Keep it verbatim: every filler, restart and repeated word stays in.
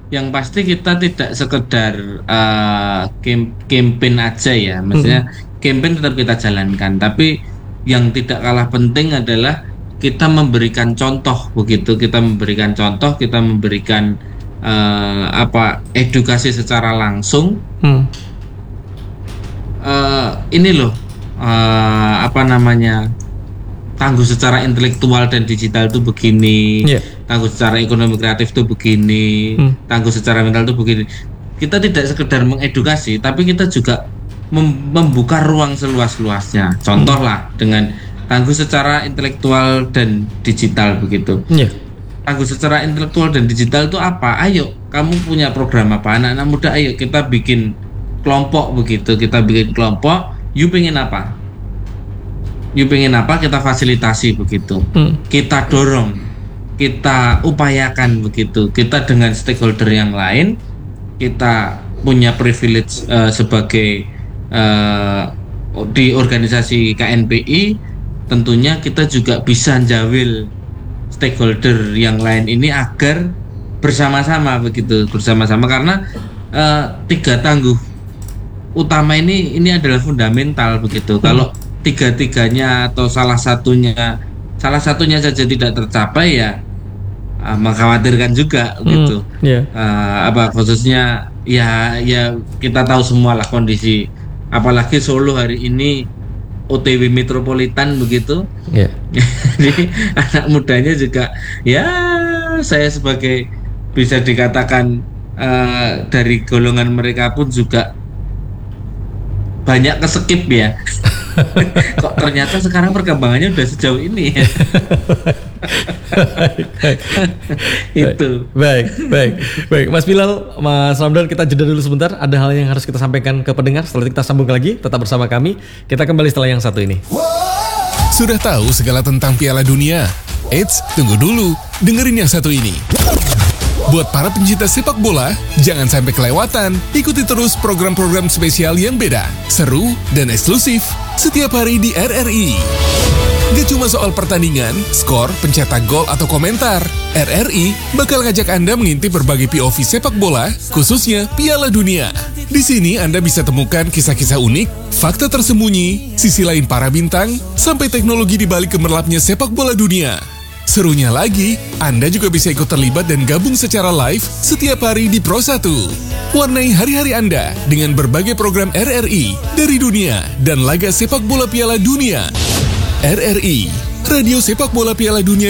yang pasti kita tidak sekedar uh, kem- campaign aja ya, maksudnya campaign tetap kita jalankan, tapi yang tidak kalah penting adalah kita memberikan contoh begitu, kita memberikan contoh, kita memberikan uh, apa edukasi secara langsung. Hmm. Uh, ini loh uh, apa namanya tangguh secara intelektual dan digital itu begini, yeah. tangguh secara ekonomi kreatif itu begini, hmm. tangguh secara mental itu begini. Kita tidak sekedar mengedukasi, tapi kita juga mem- membuka ruang seluas-luasnya. Contoh lah dengan tangguh secara intelektual dan digital begitu. Yeah. Tangguh secara intelektual dan digital itu apa? Ayo, kamu punya program apa? Anak-anak muda, ayo kita bikin kelompok begitu. Kita bikin kelompok. You pengen apa? You pengen apa? Kita fasilitasi begitu. Hmm. Kita dorong, kita upayakan begitu. Kita dengan stakeholder yang lain, kita punya privilege uh, sebagai uh, di organisasi K N P I. Tentunya kita juga bisa jawil stakeholder yang lain ini agar bersama-sama begitu, bersama-sama karena uh, tiga tangguh utama ini ini adalah fundamental begitu. Hmm. Kalau tiga-tiganya atau salah satunya salah satunya saja tidak tercapai ya uh, mengkhawatirkan juga hmm, gitu. Yeah. Uh, apa khususnya ya ya kita tahu semua lah kondisi, apalagi Solo hari ini O T W metropolitan begitu. Yeah. Jadi anak mudanya juga ya saya sebagai bisa dikatakan uh, dari golongan mereka pun juga banyak keskip ya. Kok ternyata sekarang perkembangannya udah sejauh ini ya. baik, baik. Itu. Baik, baik, baik. Mas Bilal, Mas Ramdan, kita jeda dulu sebentar. Ada hal yang harus kita sampaikan ke pendengar. Setelah itu kita sambung lagi. Tetap bersama kami. Kita kembali setelah yang satu ini. Sudah tahu segala tentang Piala Dunia? Eits, tunggu dulu. Dengerin yang satu ini. Buat para pencinta sepak bola, jangan sampai kelewatan. Ikuti terus program-program spesial yang beda, seru, dan eksklusif setiap hari di R R I. Gak cuma soal pertandingan, skor, pencetak gol, atau komentar. R R I bakal ngajak Anda mengintip berbagai P O V sepak bola, khususnya Piala Dunia. Di sini Anda bisa temukan kisah-kisah unik, fakta tersembunyi, sisi lain para bintang, sampai teknologi di balik gemerlapnya sepak bola dunia. Serunya lagi, Anda juga bisa ikut terlibat dan gabung secara live setiap hari di Pro satu. Warnai hari-hari Anda dengan berbagai program R R I dari dunia dan laga sepak bola Piala Dunia. R R I, Radio Sepak Bola Piala Dunia